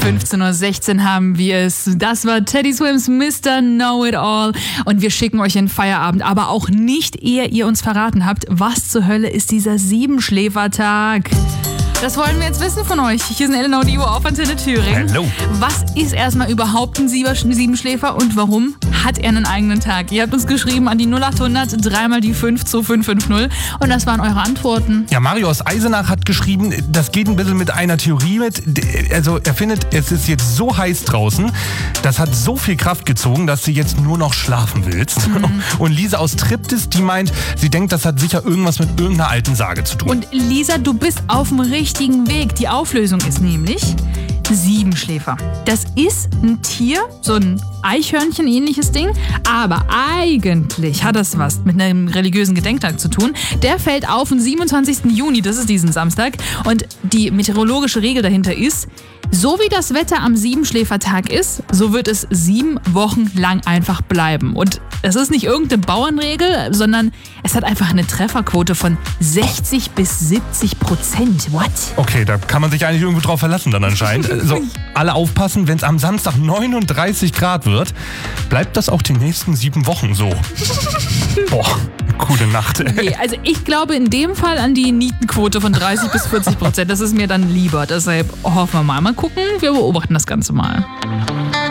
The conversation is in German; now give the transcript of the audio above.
15:16 haben wir es. Das war Teddy Swims Mr. Know-It-All. Und wir schicken euch in Feierabend, aber auch nicht, ehe ihr uns verraten habt, was zur Hölle ist dieser Siebenschläfertag? Das wollen wir jetzt wissen von euch. Hier sind Elena und Ivo auf Antenne Thüringen. Hallo. Was ist erstmal überhaupt ein Siebenschläfer und warum hat er einen eigenen Tag? Ihr habt uns geschrieben an die 0800 3 die 5 zu 550 und das waren eure Antworten. Ja, Mario aus Eisenach hat geschrieben, das geht ein bisschen mit einer Theorie mit. Also er findet, es ist jetzt so heiß draußen, das hat so viel Kraft gezogen, dass du jetzt nur noch schlafen willst. Und Lisa aus Triptis, die meint, sie denkt, das hat sicher irgendwas mit irgendeiner alten Sage zu tun. Und Lisa, du bist auf dem richtigen Weg. Die Auflösung ist nämlich Siebenschläfer. Das ist ein Tier, so ein Eichhörnchen-ähnliches Ding, aber eigentlich hat das was mit einem religiösen Gedenktag zu tun. Der fällt auf am 27. Juni, das ist diesen Samstag, und die meteorologische Regel dahinter ist, so wie das Wetter am Siebenschläfertag ist, so wird es 7 Wochen lang einfach bleiben. Und es ist nicht irgendeine Bauernregel, sondern es hat einfach eine Trefferquote von 60% bis 70%. What? Okay, da kann man sich eigentlich irgendwo drauf verlassen dann anscheinend. So, alle aufpassen, wenn es am Samstag 39 Grad wird, bleibt das auch die nächsten 7 Wochen so. Boah, gute Nacht. Nee, also ich glaube in dem Fall an die Nietenquote von 30% bis 40%. Das ist mir dann lieber. Deshalb hoffen wir mal. Mal gucken, wir beobachten das Ganze mal.